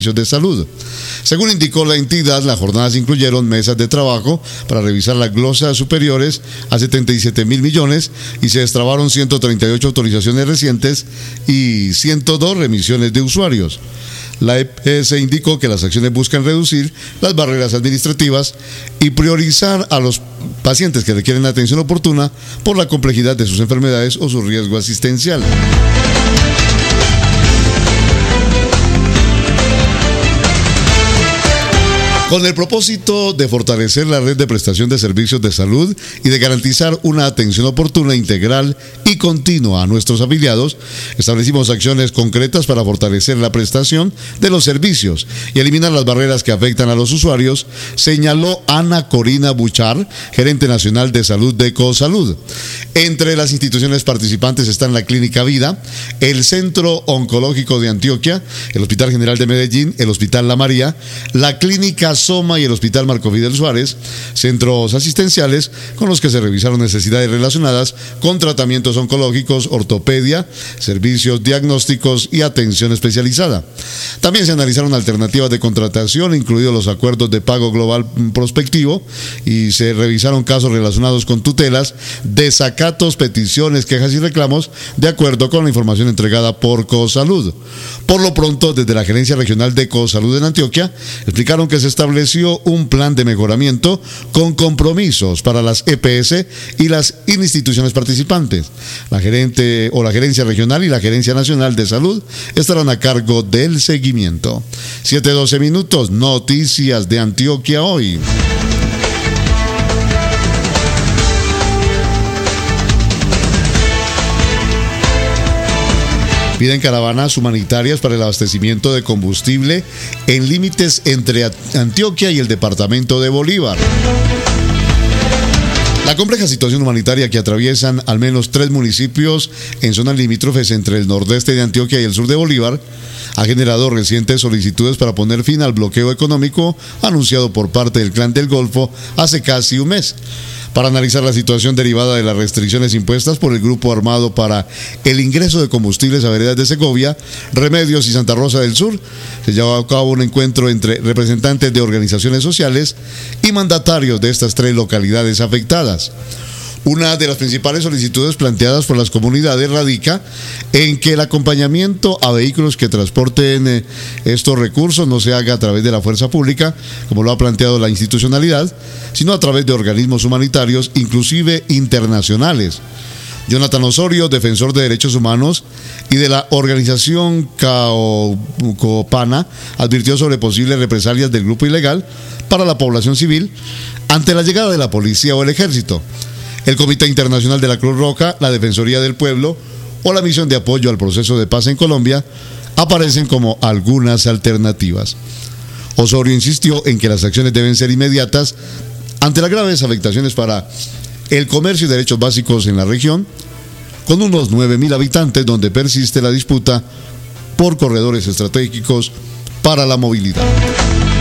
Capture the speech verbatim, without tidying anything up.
servicios de salud. Según indicó la entidad, las jornadas incluyeron mesas de trabajo para revisar las glosas superiores a setenta y siete mil millones y se destrabaron ciento treinta y ocho autorizaciones recientes y ciento dos remisiones de usuarios. La E P S indicó que las acciones buscan reducir las barreras administrativas y priorizar a los pacientes que requieren atención oportuna por la complejidad de sus enfermedades o su riesgo asistencial. Con el propósito de fortalecer la red de prestación de servicios de salud y de garantizar una atención oportuna, integral y continua a nuestros afiliados, establecimos acciones concretas para fortalecer la prestación de los servicios y eliminar las barreras que afectan a los usuarios, señaló Ana Corina Buchar, gerente nacional de salud de Ecosalud. Entre las instituciones participantes están la Clínica Vida, el Centro Oncológico de Antioquia, el Hospital General de Medellín, el Hospital La María, la Clínica Soma y el Hospital Marco Fidel Suárez, centros asistenciales con los que se revisaron necesidades relacionadas con tratamientos oncológicos, ortopedia, servicios diagnósticos y atención especializada. También se analizaron alternativas de contratación, incluidos los acuerdos de pago global prospectivo, y se revisaron casos relacionados con tutelas, desacatos, peticiones, quejas y reclamos, de acuerdo con la información entregada por Cosalud. Por lo pronto, desde la Gerencia Regional de Cosalud en Antioquia, explicaron que se estableció un plan de mejoramiento con compromisos para las E P S y las instituciones participantes. La gerente o la Gerencia Regional y la Gerencia Nacional de Salud estarán a cargo del seguimiento. siete doce minutos, noticias de Antioquia hoy. Piden caravanas humanitarias para el abastecimiento de combustible en límites entre Antioquia y el departamento de Bolívar. La compleja situación humanitaria que atraviesan al menos tres municipios en zonas limítrofes entre el nordeste de Antioquia y el sur de Bolívar ha generado recientes solicitudes para poner fin al bloqueo económico anunciado por parte del Clan del Golfo hace casi un mes. Para analizar la situación derivada de las restricciones impuestas por el Grupo Armado para el ingreso de combustibles a veredas de Segovia, Remedios y Santa Rosa del Sur, se llevó a cabo un encuentro entre representantes de organizaciones sociales y mandatarios de estas tres localidades afectadas. Una de las principales solicitudes planteadas por las comunidades radica en que el acompañamiento a vehículos que transporten eh, estos recursos no se haga a través de la fuerza pública, como lo ha planteado la institucionalidad, sino a través de organismos humanitarios, inclusive internacionales. Jonathan Osorio, defensor de derechos humanos y de la organización Copana, advirtió sobre posibles represalias del grupo ilegal para la población civil ante la llegada de la policía o el ejército. El Comité Internacional de la Cruz Roja, la Defensoría del Pueblo o la Misión de Apoyo al Proceso de Paz en Colombia aparecen como algunas alternativas. Osorio insistió en que las acciones deben ser inmediatas ante las graves afectaciones para el comercio y derechos básicos en la región, con unos nueve mil habitantes donde persiste la disputa por corredores estratégicos para la movilidad.